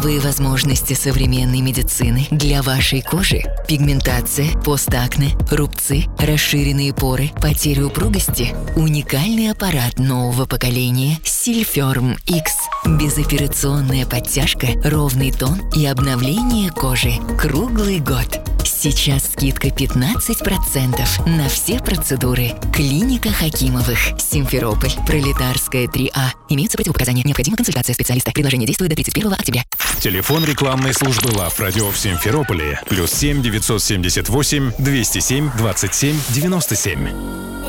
Новые возможности современной медицины для вашей кожи. Пигментация, постакне, рубцы, расширенные поры, потеря упругости. Уникальный аппарат нового поколения Сильферм X. Безоперационная подтяжка, ровный тон и обновление кожи круглый год. Сейчас скидка 15% на все процедуры. Клиника Хакимовых. Симферополь. Пролетарская 3А. Имеются противопоказания. Необходима консультация специалиста. Предложение действует до 31 октября. Телефон рекламной службы Love Radio в Симферополе. +7 978 207 27 97.